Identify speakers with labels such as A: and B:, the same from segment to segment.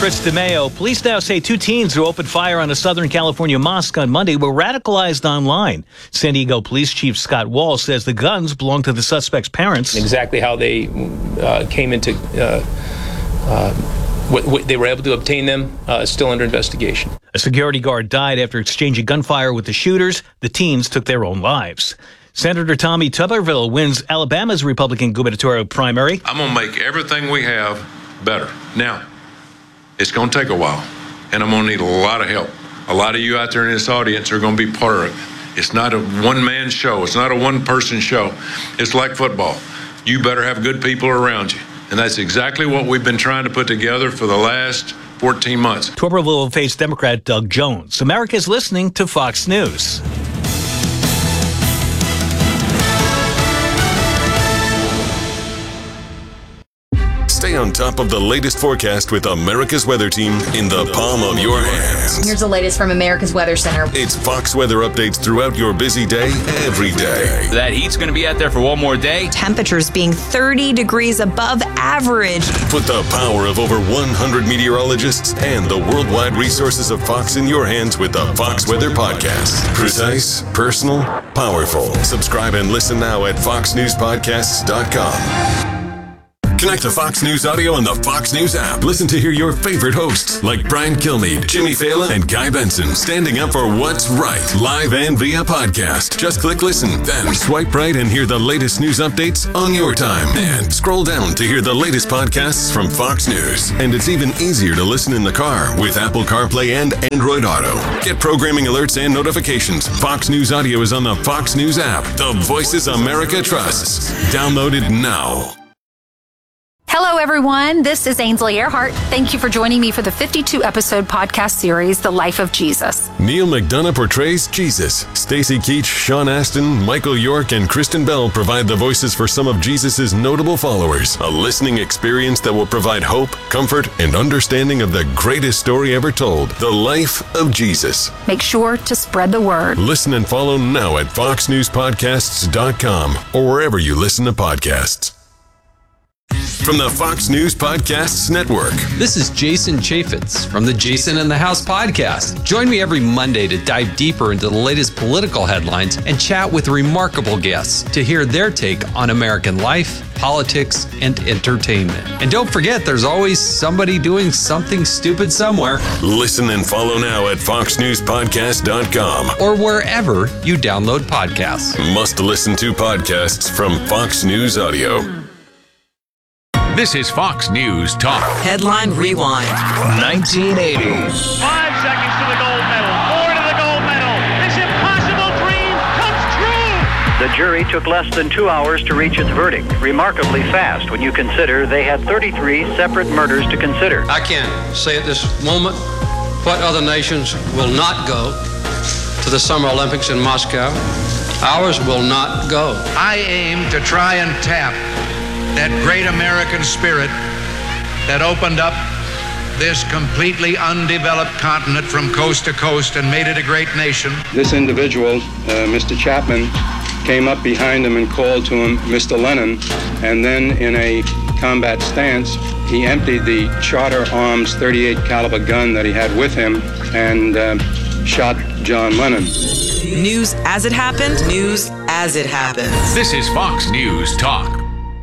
A: Chris DeMeo. Police now say 2 teens who opened fire on a Southern California mosque on Monday were radicalized online. San Diego Police Chief Scott Wall says the guns belonged to the suspects' parents.
B: Exactly how they came into what they were able to obtain them is still under investigation.
A: A security guard died after exchanging gunfire with the shooters. The teens took their own lives. Senator Tommy Tuberville wins Alabama's Republican gubernatorial primary.
C: I'm going to make everything we have better. Now, it's going to take a while, and I'm going to need a lot of help. A lot of you out there in this audience are going to be part of it. It's not a one-man show. It's not a one-person show. It's like football. You better have good people around you. And that's exactly what we've been trying to put together for the last 14 months.
A: Tuberville will face Democrat Doug Jones. America's listening to Fox News.
D: Stay on top of the latest forecast with America's Weather Team in the palm of your hands.
E: Here's the latest from America's Weather Center.
D: It's Fox weather updates throughout your busy day, every day.
F: That heat's going to be out there for one more day.
G: Temperatures being 30 degrees above average.
D: Put the power of over 100 meteorologists and the worldwide resources of Fox in your hands with the Fox Weather Podcast. Precise, personal, powerful. Subscribe and listen now at foxnewspodcasts.com. Connect to Fox News Audio on the Fox News app. Listen to hear your favorite hosts like Brian Kilmeade, Jimmy Fallon, and Guy Benson standing up for what's right, live and via podcast. Just click listen, then swipe right and hear the latest news updates on your time. And scroll down to hear the latest podcasts from Fox News. And it's even easier to listen in the car with Apple CarPlay and Android Auto. Get programming alerts and notifications. Fox News Audio is on the Fox News app. The voices America trusts. Download it now.
H: Hello, everyone. This is Ainsley Earhart. Thank you for joining me for the 52-episode podcast series, The Life of Jesus.
D: Neil McDonough portrays Jesus. Stacy Keach, Sean Astin, Michael York, and Kristen Bell provide the voices for some of Jesus' notable followers. A listening experience that will provide hope, comfort, and understanding of the greatest story ever told, The Life of Jesus.
H: Make sure to spread the word.
D: Listen and follow now at foxnewspodcasts.com or wherever you listen to podcasts. From the Fox News Podcasts Network.
I: This is Jason Chaffetz from the Jason in the House podcast. Join me every Monday to dive deeper into the latest political headlines and chat with remarkable guests to hear their take on American life, politics, and entertainment. And don't forget, there's always somebody doing something stupid somewhere.
D: Listen and follow now at foxnewspodcast.com
I: or wherever you download podcasts.
D: Must listen to podcasts from Fox News Audio.
J: This is Fox News Talk.
G: Headline Rewind.
A: 1980.
K: 5 seconds to the gold medal. 4 to the gold medal. This impossible dream comes true.
L: The jury took less than 2 hours to reach its verdict. Remarkably fast when you consider they had 33 separate murders to consider.
M: I can say at this moment what other nations will not go to the Summer Olympics in Moscow. Ours will not go.
N: I aim to try and tap that great American spirit that opened up this completely undeveloped continent from coast to coast and made it a great nation.
O: This individual, Mr. Chapman, came up behind him and called to him, Mr. Lennon, and then in a combat stance, he emptied the Charter Arms .38 caliber gun that he had with him and shot John Lennon.
G: News as it happened, news as it happens.
J: This is Fox News Talk.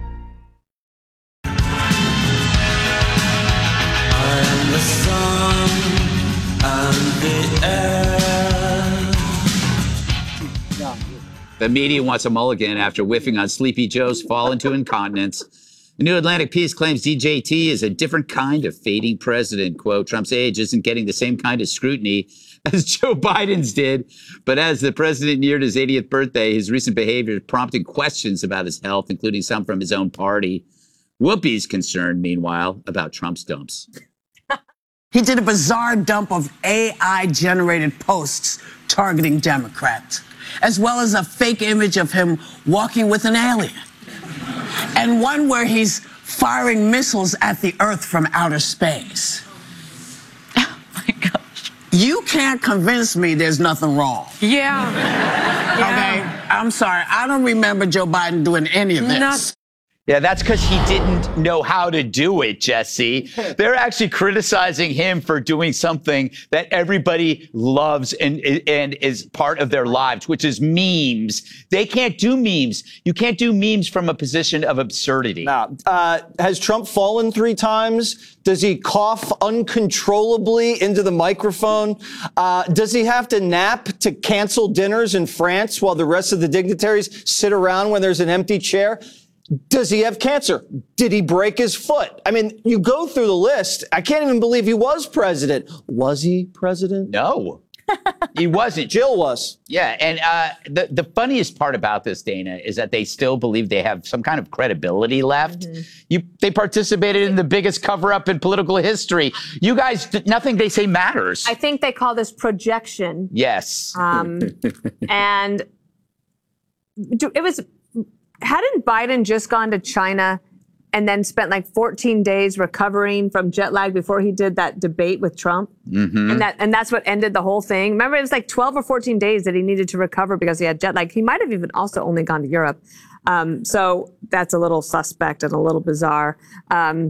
F: The media wants a mulligan after whiffing on Sleepy Joe's fall into incontinence. The New Atlantic Piece claims DJT is a different kind of fading president. Quote, Trump's age isn't getting the same kind of scrutiny as Joe Biden's did. But as the president neared his 80th birthday, his recent behavior prompted questions about his health, including some from his own party. Whoopi's concerned, meanwhile, about Trump's dumps.
P: He did a bizarre dump of AI-generated posts targeting Democrats, as well as a fake image of him walking with an alien, and one where he's firing missiles at the Earth from outer space.
G: Oh, my gosh.
P: You can't convince me there's nothing wrong.
G: Yeah.
P: Okay? I'm sorry. I don't remember Joe Biden doing any of this.
F: Yeah, that's because he didn't know how to do it, Jesse. They're actually criticizing him for doing something that everybody loves and is part of their lives, which is memes. They can't do memes. You can't do memes from a position of absurdity.
Q: Now, has Trump fallen 3 times? Does he cough uncontrollably into the microphone? Does he have to nap to cancel dinners in France while the rest of the dignitaries sit around when there's an empty chair? Does he have cancer? Did he break his foot? I mean, you go through the list. I can't even believe he was president. Was he president?
F: No, he wasn't.
Q: Jill was.
F: Yeah, and the funniest part about this, Dana, is that they still believe they have some kind of credibility left. They participated in the biggest cover-up in political history. You guys, nothing they say matters.
R: I think they call this projection.
F: Yes.
R: And it was... Hadn't Biden just gone to China and then spent like 14 days recovering from jet lag before he did that debate with Trump? And that's what ended the whole thing. Remember, it was like 12 or 14 days that he needed to recover because he had jet lag. He might have even also only gone to Europe. So that's a little suspect and a little bizarre. I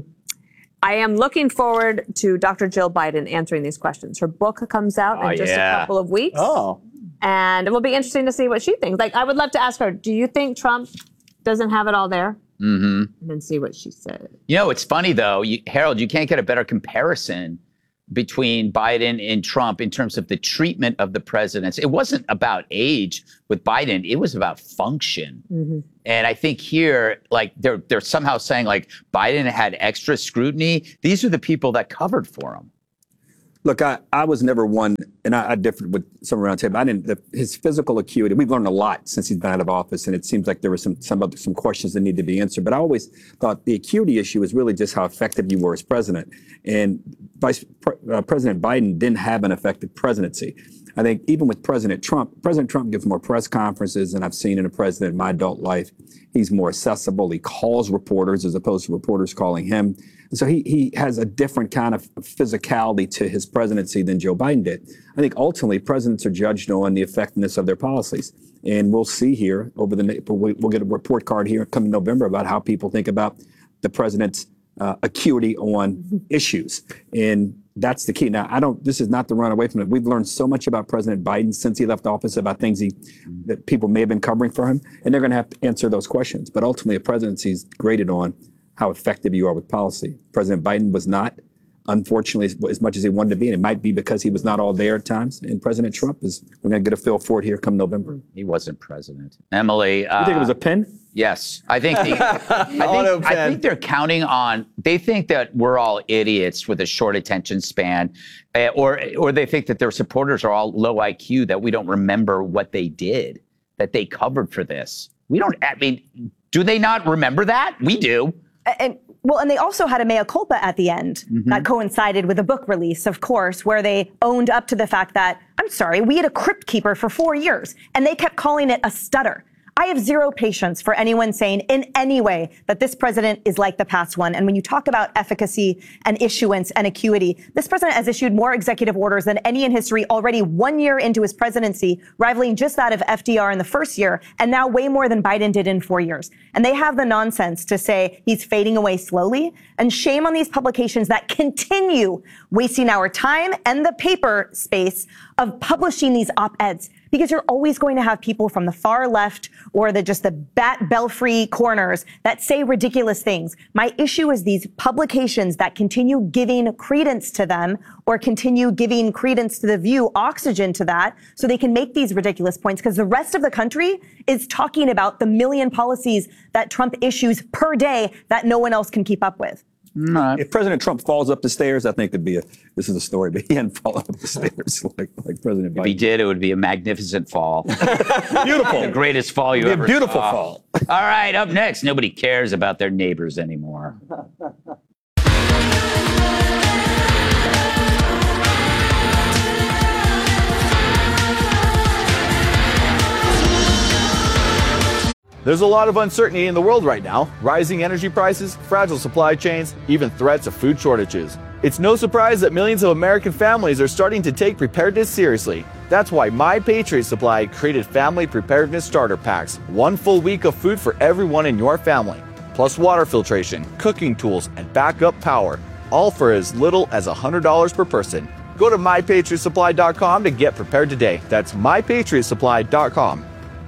R: am looking forward to Dr. Jill Biden answering these questions. Her book comes out in just a couple of weeks. And it will be interesting to see what she thinks. Like, I would love to ask her, do you think Trump doesn't have it all there? And then see what she said.
F: You know, it's funny, though, Harold, you can't get a better comparison between Biden and Trump in terms of the treatment of the presidents. It wasn't about age with Biden. It was about function. And I think here, like, they're somehow saying, like, Biden had extra scrutiny. These are the people that covered for him.
S: Look, I was never one, and I differed with some around the table. His physical acuity, we've learned a lot since he's been out of office, and it seems like there were some questions that need to be answered. But I always thought the acuity issue is really just how effective you were as president. And President Biden didn't have an effective presidency. I think even with President Trump gives more press conferences than I've seen in a president in my adult life. He's more accessible. He calls reporters as opposed to reporters calling him. And so he has a different kind of physicality to his presidency than Joe Biden did. I think ultimately presidents are judged on the effectiveness of their policies. And we'll see here we'll get a report card here coming November about how people think about the president's acuity on issues. And that's the key. Now, this is not to run away from it. We've learned so much about President Biden since he left office about things that people may have been covering for him, and they're going to have to answer those questions. But ultimately, a presidency is graded on how effective you are with policy. President Biden was not, unfortunately, as much as he wanted to be, and it might be because he was not all there at times. And President Trump we're going to get a feel for it here come November.
F: He wasn't president. Emily.
S: You think it was a pen?
F: Yes. I think they're counting on, they think that we're all idiots with a short attention span, or they think that their supporters are all low IQ, that we don't remember what they did, that they covered for this. Do they not remember that? We do.
T: And they also had a mea culpa at the end that coincided with a book release, of course, where they owned up to the fact that, I'm sorry, we had a crypt keeper for 4 years, and they kept calling it a stutter. I have zero patience for anyone saying in any way that this president is like the past one. And when you talk about efficacy and issuance and acuity, this president has issued more executive orders than any in history already 1 year into his presidency, rivaling just that of FDR in the first year, and now way more than Biden did in 4 years. And they have the nonsense to say he's fading away slowly. And shame on these publications that continue wasting our time and the paper space of publishing these op-eds. Because you're always going to have people from the far left or the bat belfry corners that say ridiculous things. My issue is these publications that continue giving credence to them or continue giving credence to The View, oxygen to that, so they can make these ridiculous points, because the rest of the country is talking about the million policies that Trump issues per day that no one else can keep up with.
S: If President Trump falls up the stairs, I think this is a story, but he hadn't fallen up the stairs like President Biden.
F: If he did, it would be a magnificent fall.
S: Beautiful.
F: The greatest fall you ever saw.
S: A beautiful fall.
F: All right, up next, nobody cares about their neighbors anymore.
U: There's a lot of uncertainty in the world right now. Rising energy prices, fragile supply chains, even threats of food shortages. It's no surprise that millions of American families are starting to take preparedness seriously. That's why My Patriot Supply created Family Preparedness Starter Packs. 1 full week of food for everyone in your family. plus water filtration, cooking tools, and backup power, all for as little as $100 per person. Go to MyPatriotSupply.com to get prepared today. That's MyPatriotSupply.com.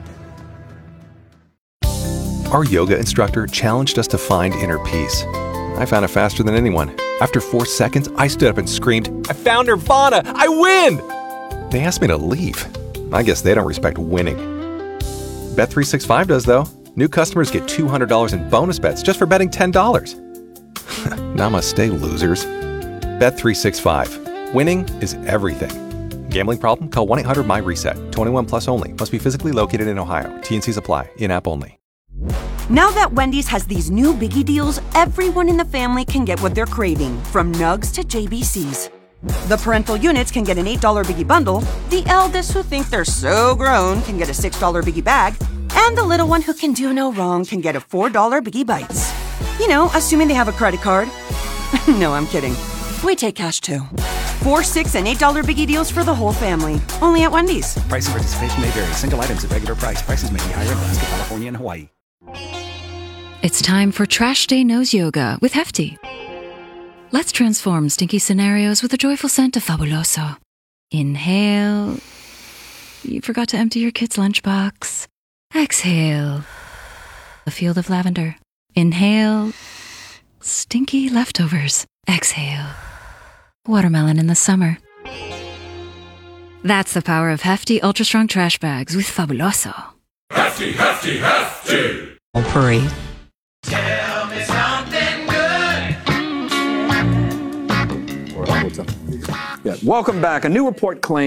B: Our yoga instructor challenged us to find inner peace. I found it faster than anyone. After 4 seconds, I stood up and screamed, "I found Nirvana! I win!" They asked me to leave. I guess they don't respect winning. Bet365 does, though. New customers get $200 in bonus bets just for betting $10. Namaste, losers. Bet365. Winning is everything. Gambling problem? Call 1-800-MY-RESET. 21 plus only. Must be physically located in Ohio. T&Cs apply. In-app only.
V: Now that Wendy's has these new biggie deals, everyone in the family can get what they're craving, from nugs to JBCs. The parental units can get an $8 biggie bundle, the eldest who think they're so grown can get a $6 biggie bag, and the little one who can do no wrong can get a $4 biggie bites. You know, assuming they have a credit card. No, I'm kidding. We take cash too. 4, 6, and $8 biggie deals for the whole family. Only at Wendy's.
W: Price and participation may vary. Single items at regular price. Prices may be higher in Alaska, California, and Hawaii.
X: It's time for Trash Day Nose Yoga with Hefty. Let's transform stinky scenarios with a joyful scent of Fabuloso. Inhale. You forgot to empty your kid's lunchbox. Exhale. A field of lavender. Inhale. Stinky leftovers. Exhale. Watermelon in the summer. That's the power of Hefty Ultra Strong Trash Bags with Fabuloso.
D: Hefty, hefty, hefty.
G: On parade.
D: Tell me something good.
S: Yeah. Welcome back. A new report claims